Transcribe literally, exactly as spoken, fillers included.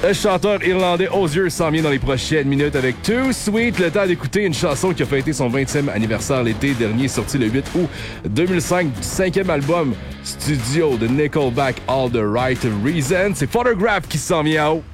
Le chanteur irlandais Osier s'en vient dans les prochaines minutes avec Too Sweet. Le temps d'écouter une chanson qui a fêté son vingtième anniversaire l'été dernier, sorti le huit août deux mille cinq, du cinquième album studio de Nickelback, All the Right Reasons. C'est Photograph qui s'en vient en haut.